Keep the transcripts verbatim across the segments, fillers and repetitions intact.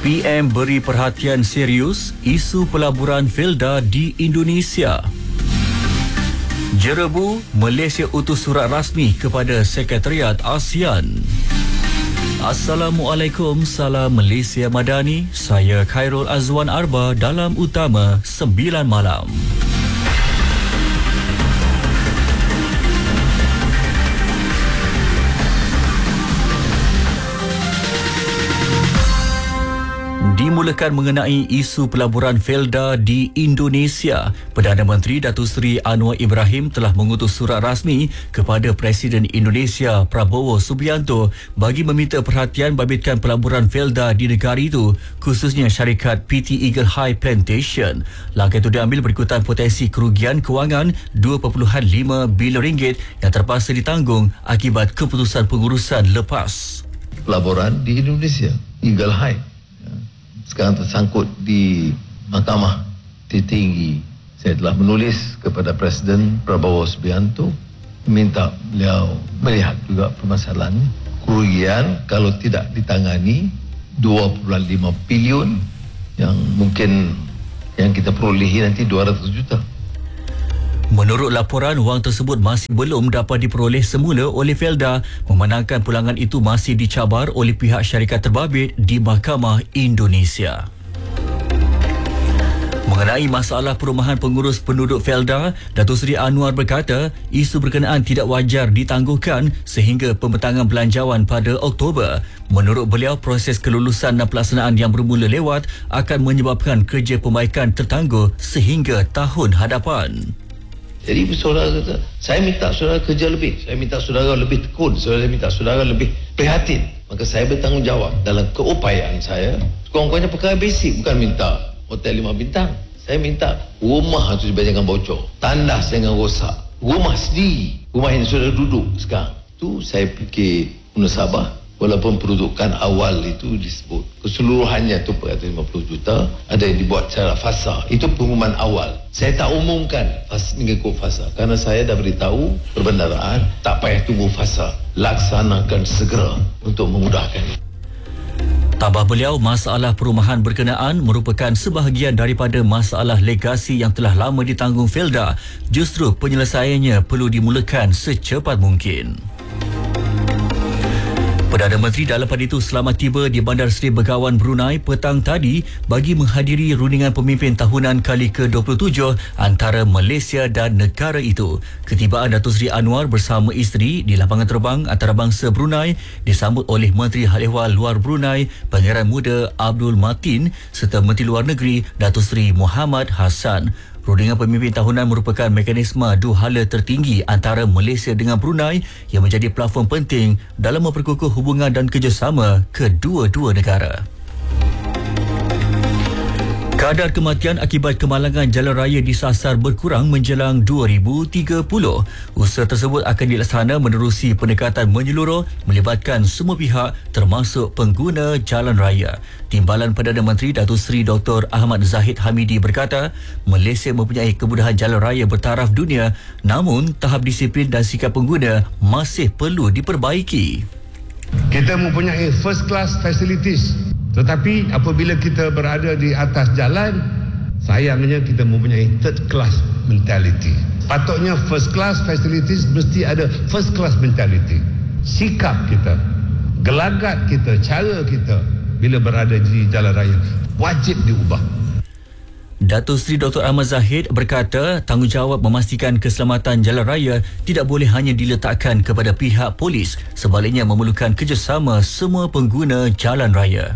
P M beri perhatian serius isu pelaburan Felda di Indonesia. Jerebu, Malaysia utus surat rasmi kepada Sekretariat ASEAN. Assalamualaikum, salam Malaysia Madani. Saya Khairul Azwan Arba dalam Utama sembilan malam. Dimulakan mengenai isu pelaburan Felda di Indonesia. Perdana Menteri Datuk Seri Anwar Ibrahim telah mengutus surat rasmi kepada Presiden Indonesia Prabowo Subianto bagi meminta perhatian babitkan pelaburan Felda di negara itu, khususnya syarikat P T Eagle High Plantation. Langkah itu diambil berikutan potensi kerugian kewangan dua perpuluhan lima bilion ringgit yang terpaksa ditanggung akibat keputusan pengurusan lepas. Pelaburan di Indonesia, Eagle High, sekarang tersangkut di Mahkamah Tertinggi. Saya telah menulis kepada Presiden Prabowo Subianto, minta beliau melihat juga permasalahan kerugian kalau tidak ditangani dua perpuluhan lima bilion yang mungkin yang kita perolehi nanti dua ratus juta. Menurut laporan, wang tersebut masih belum dapat diperoleh semula oleh Felda, memandangkan pulangan itu masih dicabar oleh pihak syarikat terbabit di Mahkamah Indonesia. Mengenai masalah perumahan pengurus penduduk Felda, Datuk Seri Anwar berkata isu berkenaan tidak wajar ditangguhkan sehingga pembentangan belanjawan pada Oktober. Menurut beliau, proses kelulusan dan pelaksanaan yang bermula lewat akan menyebabkan kerja pembaikan tertangguh sehingga tahun hadapan. Jadi saudara kata, saya minta saudara kerja lebih, saya minta saudara lebih tekun, saya minta saudara lebih prihatin. Maka saya bertanggungjawab dalam keupayaan saya. Sekurang-kurangnya perkara basic, bukan minta hotel lima bintang. Saya minta rumah itu jangan bocor, tandas jangan rosak, rumah sendiri, rumah yang sudah duduk sekarang. Itu saya fikir munasabah. Walaupun pendudukan awal itu disebut keseluruhannya itu empat ratus lima puluh juta, ada yang dibuat secara fasa. Itu pengumuman awal. Saya tak umumkan fasa, mengikut fasa kerana saya dah beritahu perbendaraan tak payah tunggu fasa, laksanakan segera untuk memudahkan. Tambah beliau, masalah perumahan berkenaan merupakan sebahagian daripada masalah legasi yang telah lama ditanggung Felda. Justru penyelesaiannya perlu dimulakan secepat mungkin. Perdana Menteri dalam pada itu selamat tiba di Bandar Seri Begawan, Brunei petang tadi bagi menghadiri rundingan pemimpin tahunan kali ke dua puluh tujuh antara Malaysia dan negara itu. Ketibaan Datuk Seri Anwar bersama isteri di lapangan terbang antarabangsa Brunei disambut oleh Menteri Hal Ehwal Luar Brunei Pangeran Muda Abdul Matin serta Menteri Luar Negeri Datuk Seri Muhammad Hassan. Rundingan pemimpin tahunan merupakan mekanisme dua hala tertinggi antara Malaysia dengan Brunei yang menjadi plafon penting dalam memperkukuh hubungan dan kerjasama kedua-dua negara. Kadar kematian akibat kemalangan jalan raya disasar berkurang menjelang dua ribu tiga puluh. Usaha tersebut akan dilaksana menerusi pendekatan menyeluruh melibatkan semua pihak termasuk pengguna jalan raya. Timbalan Perdana Menteri Datuk Seri Doktor Ahmad Zahid Hamidi berkata, Malaysia mempunyai kemudahan jalan raya bertaraf dunia, namun tahap disiplin dan sikap pengguna masih perlu diperbaiki. Kita mempunyai first class facilities, tetapi apabila kita berada di atas jalan, sayangnya kita mempunyai third class mentality. Patutnya first class facilities mesti ada first class mentality. Sikap kita, gelagat kita, cara kita bila berada di jalan raya wajib diubah. Datuk Seri Doktor Ahmad Zahid berkata tanggungjawab memastikan keselamatan jalan raya tidak boleh hanya diletakkan kepada pihak polis, sebaliknya memerlukan kerjasama semua pengguna jalan raya.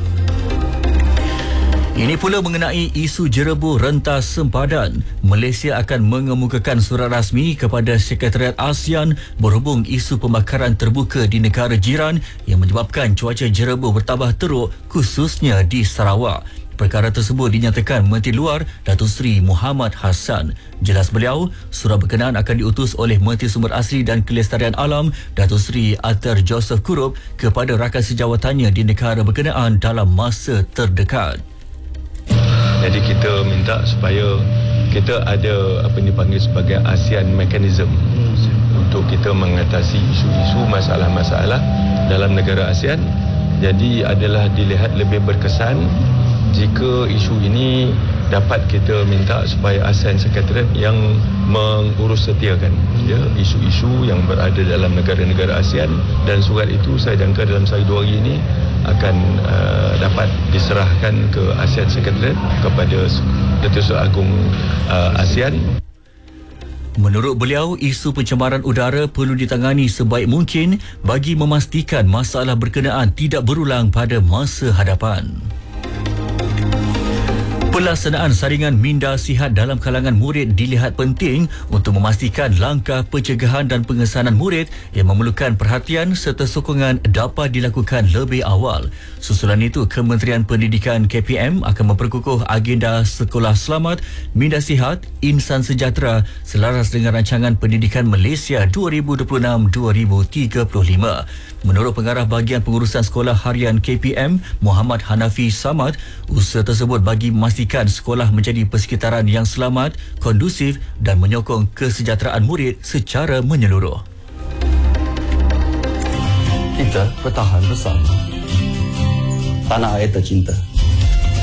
Ini pula mengenai isu jerebu rentas sempadan. Malaysia akan mengemukakan surat rasmi kepada Sekretariat ASEAN berhubung isu pembakaran terbuka di negara jiran yang menyebabkan cuaca jerebu bertambah teruk khususnya di Sarawak. Perkara tersebut dinyatakan Menteri Luar Datuk Seri Muhammad Hassan. Jelas beliau, surat berkenaan akan diutus oleh Menteri Sumber Asli dan Kelestarian Alam Datuk Seri Arthur Joseph Kurup kepada rakan sejawatannya di negara berkenaan dalam masa terdekat. Jadi kita minta supaya kita ada apa yang dipanggil sebagai ASEAN Mechanism untuk kita mengatasi isu-isu masalah-masalah dalam negara ASEAN Jadi adalah dilihat lebih berkesan jika isu ini dapat kita minta supaya ASEAN Secretariat yang mengurus setiakan ya, isu-isu yang berada dalam negara-negara ASEAN, dan surat itu saya jangka dalam sehari dua hari ini akan uh, dapat diserahkan ke ASEAN Secretariat kepada Datuk Seri Agong uh, ASEAN. Menurut beliau, isu pencemaran udara perlu ditangani sebaik mungkin bagi memastikan masalah berkenaan tidak berulang pada masa hadapan. Pelaksanaan saringan minda sihat dalam kalangan murid dilihat penting untuk memastikan langkah pencegahan dan pengesanan murid yang memerlukan perhatian serta sokongan dapat dilakukan lebih awal. Susulan itu, Kementerian Pendidikan K P M akan memperkukuh agenda Sekolah Selamat, Minda Sihat, Insan Sejahtera selaras dengan Rancangan Pendidikan Malaysia dua ribu dua puluh enam hingga dua ribu tiga puluh lima. Menurut Pengarah Bahagian Pengurusan Sekolah Harian K P M, Muhammad Hanafi Samad, usaha tersebut bagi memastikan sekolah menjadi persekitaran yang selamat, kondusif dan menyokong kesejahteraan murid secara menyeluruh. Kita bertahan bersama. Tanah air tercinta.